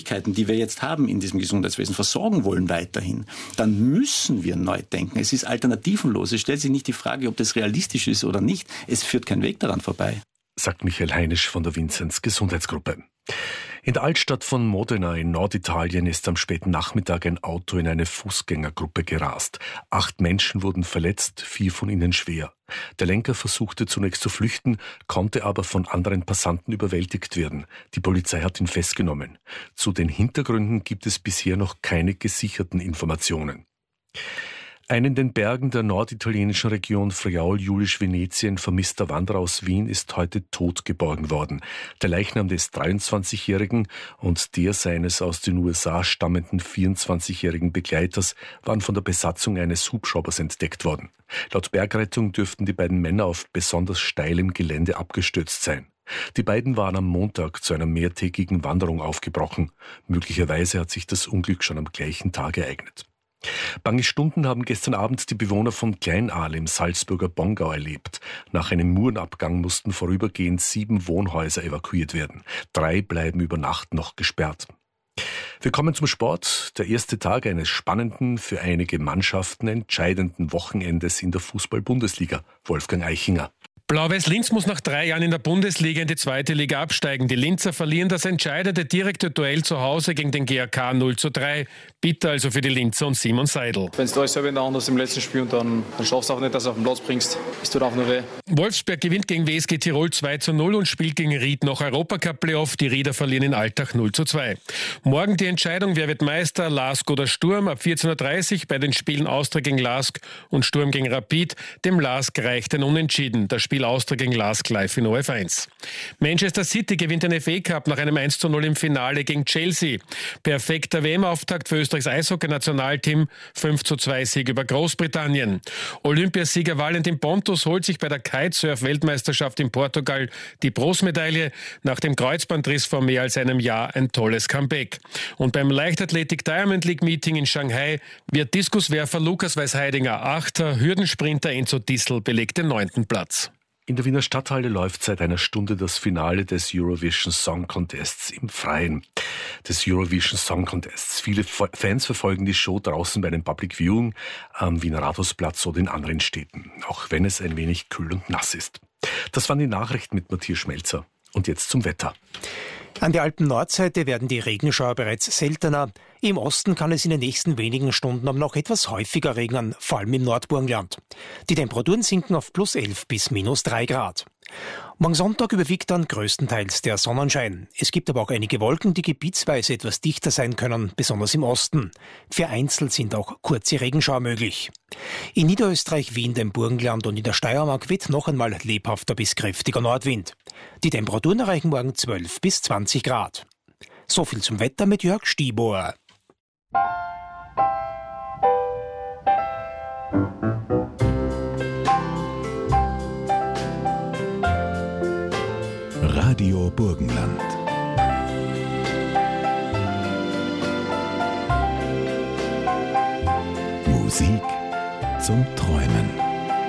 Möglichkeiten, die wir jetzt haben in diesem Gesundheitswesen, versorgen wollen weiterhin, dann müssen wir neu denken. Es ist alternativenlos. Es stellt sich nicht die Frage, ob das realistisch ist oder nicht. Es führt kein Weg daran vorbei. Sagt Michael Heinisch von der Vinzenz Gesundheitsgruppe. In der Altstadt von Modena in Norditalien ist am späten Nachmittag ein Auto in eine Fußgängergruppe gerast. 8 Menschen wurden verletzt, 4 von ihnen schwer. Der Lenker versuchte zunächst zu flüchten, konnte aber von anderen Passanten überwältigt werden. Die Polizei hat ihn festgenommen. Zu den Hintergründen gibt es bisher noch keine gesicherten Informationen. Ein in den Bergen der norditalienischen Region Friaul-Julisch-Venetien vermisster Wanderer aus Wien ist heute tot geborgen worden. Der Leichnam des 23-Jährigen und der seines aus den USA stammenden 24-jährigen Begleiters waren von der Besatzung eines Hubschraubers entdeckt worden. Laut Bergrettung dürften die beiden Männer auf besonders steilem Gelände abgestürzt sein. Die beiden waren am Montag zu einer mehrtägigen Wanderung aufgebrochen. Möglicherweise hat sich das Unglück schon am gleichen Tag ereignet. Bange Stunden haben gestern Abend die Bewohner von Kleinaal im Salzburger Bongau erlebt. Nach einem Murenabgang mussten vorübergehend 7 Wohnhäuser evakuiert werden. 3 bleiben über Nacht noch gesperrt. Wir kommen zum Sport. Der erste Tag eines spannenden, für einige Mannschaften entscheidenden Wochenendes in der Fußball-Bundesliga. Wolfgang Eichinger. Blau-Weiß Linz muss nach 3 Jahren in der Bundesliga in die 2. Liga absteigen. Die Linzer verlieren das entscheidende direkte Duell zu Hause gegen den GAK 0:3. Bitter also für die Linzer und Simon Seidel. Wenn du alles selber in der Hand hast im letzten Spiel und dann schaffst du auch nicht, dass du auf den Platz bringst, es tut auch nur weh. Wolfsberg gewinnt gegen WSG Tirol 2:0 und spielt gegen Ried noch Europacup-Playoff. Die Rieder verlieren in Altach 0:2. Morgen die Entscheidung, wer wird Meister, LASK oder Sturm, ab 14:30 Uhr bei den Spielen Austria gegen LASK und Sturm gegen Rapid. Dem LASK reicht ein Unentschieden. Das Spiel Austria gegen LASK live in ORF1. Manchester City gewinnt den FA Cup nach einem 1:0 im Finale gegen Chelsea. Perfekter WM-Auftakt für Österreichs Eishockey-Nationalteam, 5:2 Sieg über Großbritannien. Olympiasieger Valentin Pontus holt sich bei der Kitesurf-Weltmeisterschaft in Portugal die Bronzemedaille. Nach dem Kreuzbandriss vor mehr als einem Jahr ein tolles Comeback. Und beim Leichtathletik Diamond League Meeting in Shanghai wird Diskuswerfer Lukas Weisheidinger 8., Hürdensprinter Enzo Dissel belegt den 9. Platz. In der Wiener Stadthalle läuft seit einer Stunde das Finale des Eurovision Song Contests im Freien. Des Eurovision Song Contests. Viele Fans verfolgen die Show draußen bei einem Public Viewing am Wiener Rathausplatz oder in anderen Städten, auch wenn es ein wenig kühl und nass ist. Das waren die Nachrichten mit Matthias Schmelzer. Und jetzt zum Wetter. An der Alpen-Nordseite werden die Regenschauer bereits seltener. Im Osten kann es in den nächsten wenigen Stunden aber noch etwas häufiger regnen, vor allem im Nordburgenland. Die Temperaturen sinken auf +11 bis -3 Grad. Morgen Sonntag überwiegt dann größtenteils der Sonnenschein. Es gibt aber auch einige Wolken, die gebietsweise etwas dichter sein können, besonders im Osten. Vereinzelt sind auch kurze Regenschauer möglich. In Niederösterreich, Wien, dem Burgenland und in der Steiermark weht noch einmal lebhafter bis kräftiger Nordwind. Die Temperaturen erreichen morgen 12 bis 20 Grad. So viel zum Wetter mit Jörg Stiebohr. Radio Burgenland. Musik zum Träumen.